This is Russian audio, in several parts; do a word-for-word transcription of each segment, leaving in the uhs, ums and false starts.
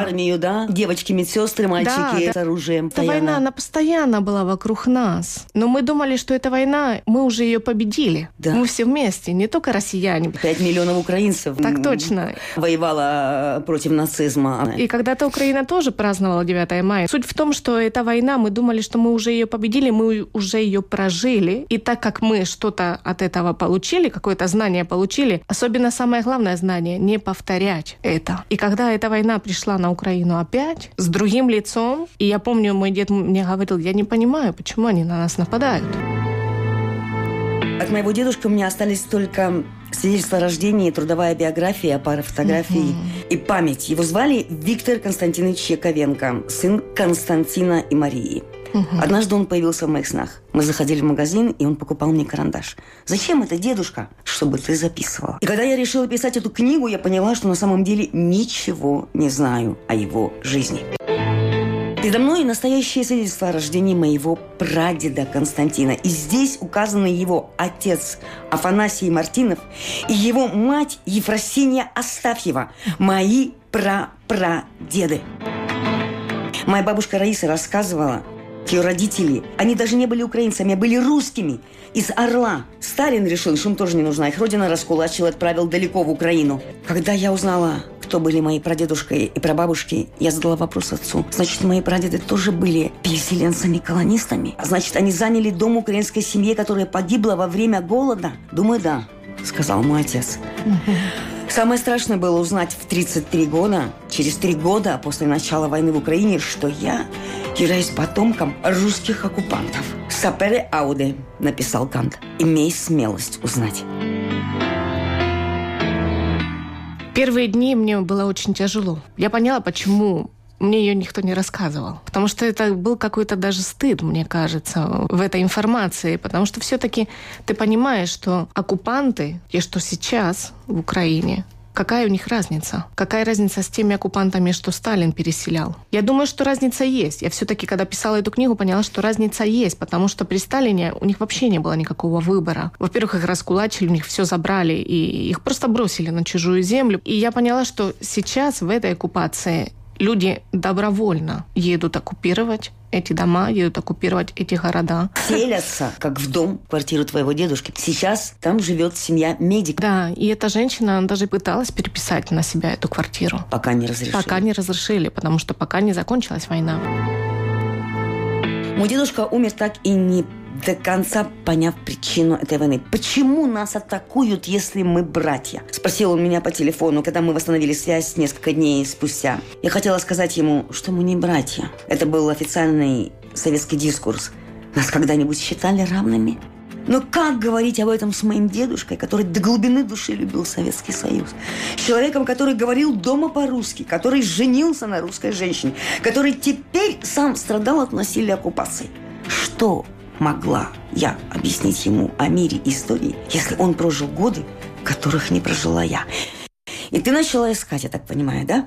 армию, да? Девочки-медсестры, мальчики да, с оружием. Эта война, она постоянно была вокруг нас. Но мы думали, что эта война, мы уже ее победили. Да. Мы все вместе, не только россияне. Пять миллионов украинцев. Так точно. Воевала против нацизма. И когда-то Украина тоже праздновала девятое мая. Суть в том, что эта война, мы думали, что мы уже ее победили, мы уже ее прожили. И так как мы что-то от этого получили, какое-то знание получили, особенно самое главное знание — не повторять это. И когда эта война пришла на Украину опять, с другим лицом, и я помню, мой дед мне говорил, я не понимаю, почему они на нас нападают. От моего дедушки у меня остались только свидетельство о рождении, трудовая биография, пара фотографий uh-huh. и память. Его звали Виктор Константинович Яковенко, сын Константина и Марии. Uh-huh. Однажды он появился в моих снах. Мы заходили в магазин, и он покупал мне карандаш. «Зачем это, дедушка?» «Чтобы ты записывала». И когда я решила писать эту книгу, я поняла, что на самом деле ничего не знаю о его жизни. Передо мной настоящее свидетельство о рождении моего прадеда Константина. И здесь указаны его отец Афанасий Мартинов и его мать Ефросинья Астафьева, мои прапрадеды. Моя бабушка Раиса рассказывала, ее родители, они даже не были украинцами, а были русскими, из Орла. Сталин решил, что им тоже не нужна. Их родина раскулачила, отправил далеко в Украину. Когда я узнала, кто были мои прадедушка и прабабушки, я задала вопрос отцу. Значит, мои прадеды тоже были переселенцами-колонистами? Значит, они заняли дом украинской семьи, которая погибла во время голода? Думаю, да, сказал мой отец. Самое страшное было узнать в тридцать три года, через три года после начала войны в Украине, что я являюсь потомком русских оккупантов. «Сапере ауде», написал Кант. «Имей смелость узнать». Первые дни мне было очень тяжело. Я поняла, почему мне ее никто не рассказывал. Потому что это был какой-то даже стыд, мне кажется, в этой информации. Потому что все-таки ты понимаешь, что оккупанты, те, что сейчас в Украине, какая у них разница? Какая разница с теми оккупантами, что Сталин переселял? Я думаю, что разница есть. Я все-таки, когда писала эту книгу, поняла, что разница есть, потому что при Сталине у них вообще не было никакого выбора. Во-первых, их раскулачили, у них все забрали, и их просто бросили на чужую землю. И я поняла, что сейчас в этой оккупации люди добровольно едут оккупировать эти дома, едут оккупировать эти города. Селятся, как в дом, квартиру твоего дедушки. Сейчас там живет семья медиков. Да, и эта женщина, она даже пыталась переписать на себя эту квартиру. Пока не разрешили. Пока не разрешили, потому что пока не закончилась война. Мой дедушка умер так и не до конца поняв причину этой войны. Почему нас атакуют, если мы братья? Спросил он меня по телефону, когда мы восстановили связь несколько дней спустя. Я хотела сказать ему, что мы не братья. Это был официальный советский дискурс. Нас когда-нибудь считали равными? Но как говорить об этом с моим дедушкой, который до глубины души любил Советский Союз? С человеком, который говорил дома по-русски, который женился на русской женщине, который теперь сам страдал от насилия оккупации. Что могла я объяснить ему о мире и истории, если он прожил годы, которых не прожила я? И ты начала искать, я так понимаю, да?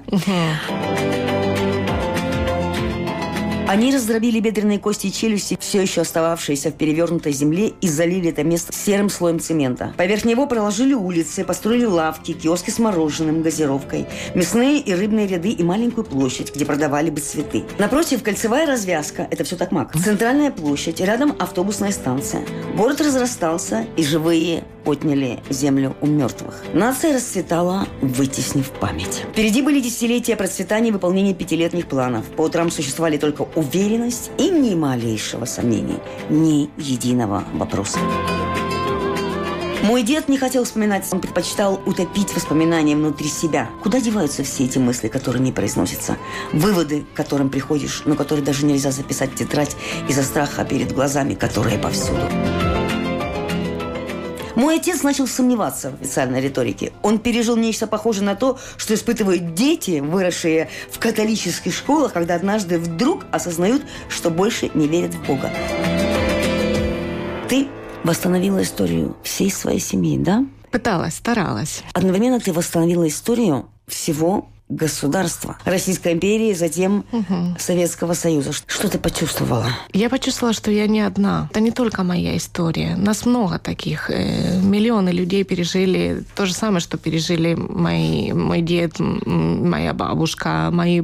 Они раздробили бедренные кости и челюсти, все еще остававшиеся в перевернутой земле, и залили это место серым слоем цемента. Поверх него проложили улицы, построили лавки, киоски с мороженым, газировкой, мясные и рыбные ряды и маленькую площадь, где продавали бы цветы. Напротив, кольцевая развязка, это все так мак. Центральная площадь, рядом автобусная станция. Город разрастался, и живые отняли землю у мертвых. Нация расцветала, вытеснив память. Впереди были десятилетия процветания и выполнения пятилетних планов. По утрам существовали только уверенность и ни малейшего сомнения, ни единого вопроса. Мой дед не хотел вспоминать, он предпочитал утопить воспоминания внутри себя. Куда деваются все эти мысли, которые не произносятся? Выводы, к которым приходишь, но которые даже нельзя записать в тетрадь из-за страха перед глазами, которые повсюду. Мой отец начал сомневаться в официальной риторике. Он пережил нечто похожее на то, что испытывают дети, выросшие в католических школах, когда однажды вдруг осознают, что больше не верят в Бога. Ты восстановила историю всей своей семьи, да? Пыталась, старалась. Одновременно ты восстановила историю всего государства, Российской империи, затем угу. Советского Союза. Что ты почувствовала? Я почувствовала, что я не одна. Это не только моя история. Нас много таких. Миллионы людей пережили то же самое, что пережили мои, мой дед, моя бабушка, мои